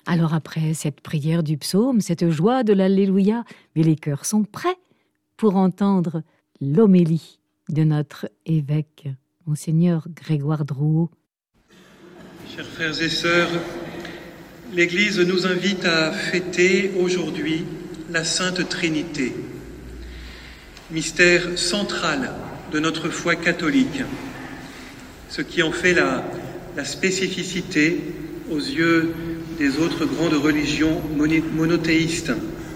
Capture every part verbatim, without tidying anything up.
Alors après cette prière du psaume, cette joie de l'Alléluia, mais les cœurs sont prêts pour entendre l'homélie de notre évêque, Monseigneur Grégoire Drouot. Chers frères et sœurs, l'Église nous invite à fêter aujourd'hui la Sainte Trinité, mystère central de notre foi catholique, ce qui en fait la, la spécificité aux yeux des autres grandes religions monothéistes.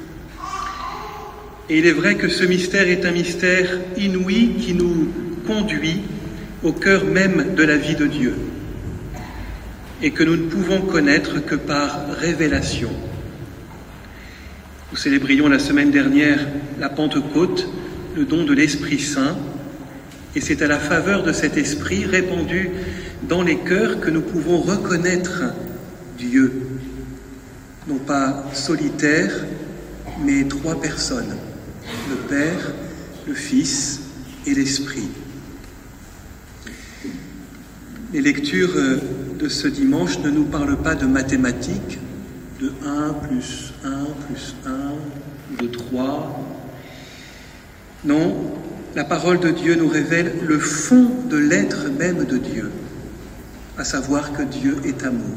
Et il est vrai que ce mystère est un mystère inouï qui nous conduit au cœur même de la vie de Dieu et que nous ne pouvons connaître que par révélation. Nous célébrions la semaine dernière la Pentecôte, le don de l'Esprit Saint, et c'est à la faveur de cet Esprit répandu dans les cœurs que nous pouvons reconnaître Dieu, non pas solitaire, mais trois personnes, le Père, le Fils et l'Esprit. Les lectures de ce dimanche ne nous parlent pas de mathématiques, de un plus un plus un, de trois. Non, la parole de Dieu nous révèle le fond de l'être même de Dieu, à savoir que Dieu est amour.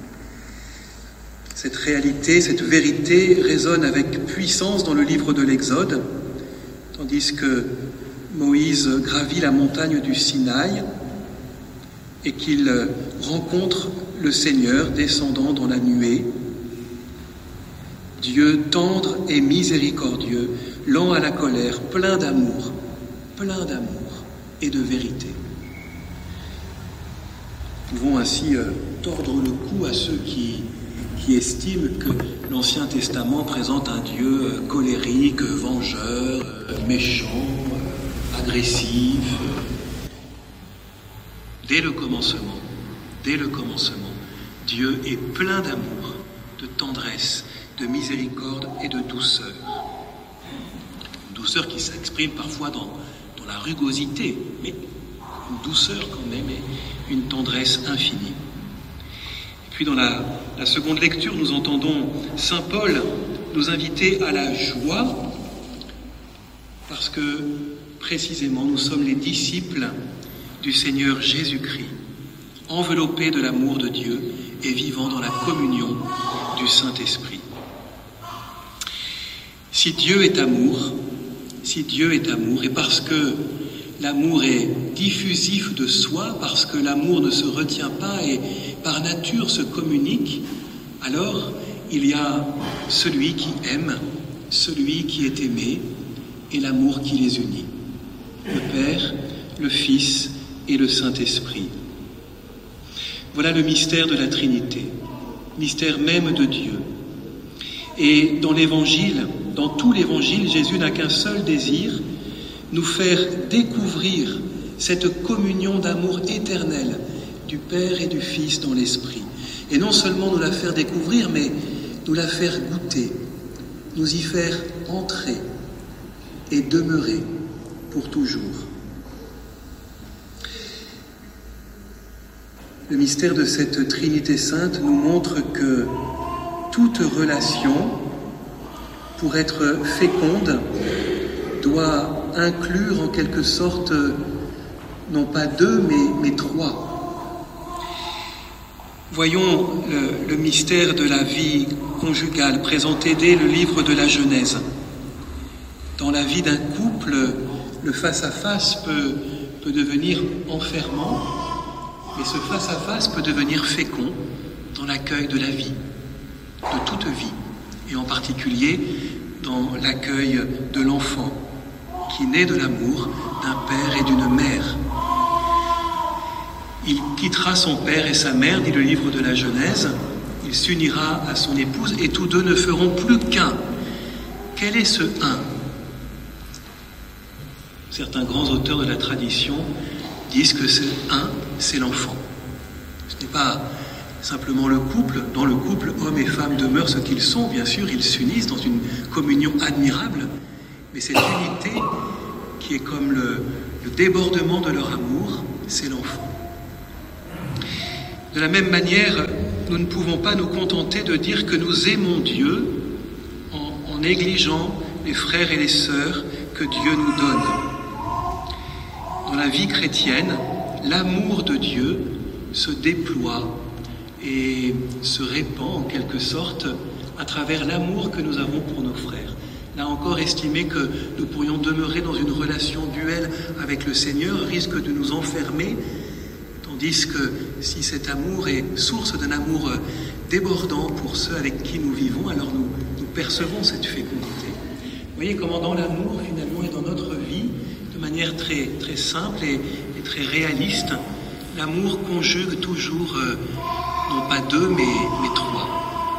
Cette réalité, cette vérité résonne avec puissance dans le livre de l'Exode, tandis que Moïse gravit la montagne du Sinaï et qu'il rencontre le Seigneur descendant dans la nuée. Dieu tendre et miséricordieux, lent à la colère, plein d'amour, plein d'amour et de vérité. Nous pouvons ainsi euh, tordre le cou à ceux qui, qui estiment que l'Ancien Testament présente un Dieu euh, colérique, vengeur, euh, méchant, euh, agressif. Dès le commencement, dès le commencement, Dieu est plein d'amour, de tendresse, de miséricorde et de douceur. Une douceur qui s'exprime parfois dans, dans la rugosité, mais une douceur quand même et une tendresse infinie. Et puis dans la, la seconde lecture, nous entendons Saint Paul nous inviter à la joie, parce que précisément nous sommes les disciples du Seigneur Jésus-Christ, enveloppés de l'amour de Dieu et vivant dans la communion du Saint-Esprit. Si Dieu est amour, si Dieu est amour, et parce que l'amour est diffusif de soi, parce que l'amour ne se retient pas et par nature se communique, alors il y a celui qui aime, celui qui est aimé, et l'amour qui les unit. Le Père, le Fils et le Saint-Esprit. Voilà le mystère de la Trinité, mystère même de Dieu. Et dans l'Évangile, dans tout l'Évangile, Jésus n'a qu'un seul désir, nous faire découvrir cette communion d'amour éternel du Père et du Fils dans l'Esprit. Et non seulement nous la faire découvrir, mais nous la faire goûter, nous y faire entrer et demeurer pour toujours. Le mystère de cette Trinité sainte nous montre que toute relation, pour être féconde, doit inclure en quelque sorte, non pas deux, mais, mais trois. Voyons le, le mystère de la vie conjugale présenté dès le livre de la Genèse. Dans la vie d'un couple, le face-à-face peut, peut devenir enfermant, mais ce face-à-face peut devenir fécond dans l'accueil de la vie, de toute vie, et en particulier dans l'accueil de l'enfant, qui naît de l'amour d'un père et d'une mère. Il quittera son père et sa mère, dit le livre de la Genèse, il s'unira à son épouse et tous deux ne feront plus qu'un. Quel est ce un ? Certains grands auteurs de la tradition disent que ce un, c'est l'enfant. Ce n'est pas simplement le couple. Dans le couple, hommes et femmes demeurent ce qu'ils sont. Bien sûr, ils s'unissent dans une communion admirable, mais cette unité qui est comme le, le débordement de leur amour, c'est l'enfant. De la même manière, nous ne pouvons pas nous contenter de dire que nous aimons Dieu en, en négligeant les frères et les sœurs que Dieu nous donne. Dans la vie chrétienne, l'amour de Dieu se déploie et se répand en quelque sorte à travers l'amour que nous avons pour nos frères. Là encore, estimer que nous pourrions demeurer dans une relation duelle avec le Seigneur risque de nous enfermer, tandis que si cet amour est source d'un amour débordant pour ceux avec qui nous vivons, alors nous, nous percevons cette fécondité. Vous voyez comment dans l'amour, finalement, et dans notre vie, de manière très, très simple et, et très réaliste, l'amour conjugue toujours, euh, non pas deux, mais, mais trois.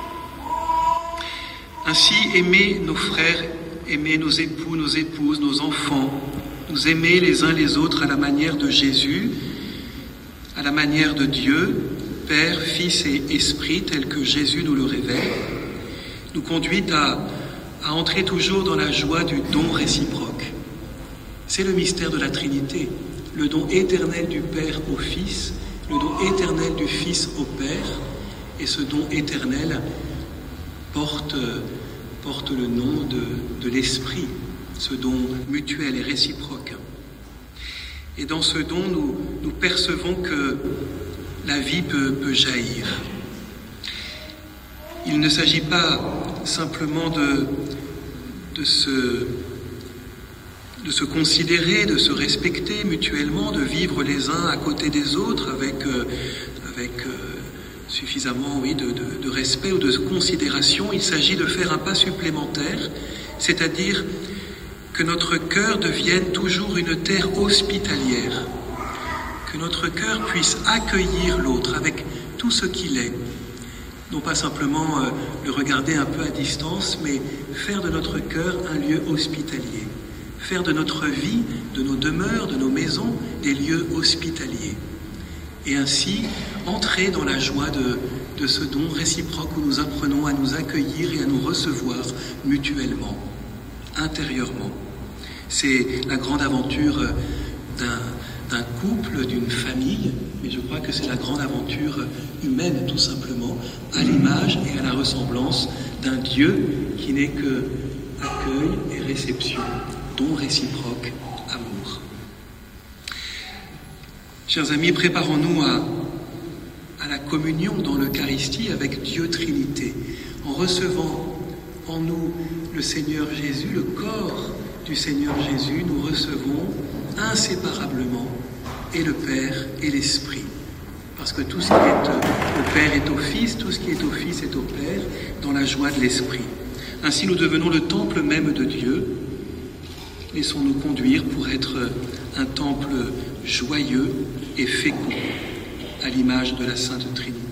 Ainsi, aimer nos frères, aimer nos époux, nos épouses, nos enfants, nous aimer les uns les autres à la manière de Jésus, à la manière de Dieu, Père, Fils et Esprit, tel que Jésus nous le révèle, nous conduit à, à entrer toujours dans la joie du don réciproque. C'est le mystère de la Trinité, le don éternel du Père au Fils, le don éternel du Fils au Père, et ce don éternel porte, porte le nom de, de l'Esprit, ce don mutuel et réciproque. Et dans ce don, nous, nous percevons que la vie peut, peut jaillir. Il ne s'agit pas simplement de, de, se, de se considérer, de se respecter mutuellement, de vivre les uns à côté des autres avec, euh, avec euh, suffisamment oui, de, de, de respect ou de considération. Il s'agit de faire un pas supplémentaire, c'est-à-dire que notre cœur devienne toujours une terre hospitalière, que notre cœur puisse accueillir l'autre avec tout ce qu'il est, non pas simplement euh, le regarder un peu à distance, mais faire de notre cœur un lieu hospitalier, faire de notre vie, de nos demeures, de nos maisons, des lieux hospitaliers, et ainsi entrer dans la joie de, de ce don réciproque où nous apprenons à nous accueillir et à nous recevoir mutuellement, intérieurement. C'est la grande aventure d'un, d'un couple, d'une famille, mais je crois que c'est la grande aventure humaine tout simplement, à l'image et à la ressemblance d'un Dieu qui n'est que accueil et réception, don réciproque, amour. Chers amis, préparons-nous à, à la communion dans l'Eucharistie avec Dieu Trinité, en recevant en nous le Seigneur Jésus, le corps du Seigneur Jésus, nous recevons inséparablement et le Père et l'Esprit. Parce que tout ce qui est au Père est au Fils, tout ce qui est au Fils est au Père, dans la joie de l'Esprit. Ainsi nous devenons le temple même de Dieu. Laissons-nous conduire pour être un temple joyeux et fécond, à l'image de la Sainte Trinité.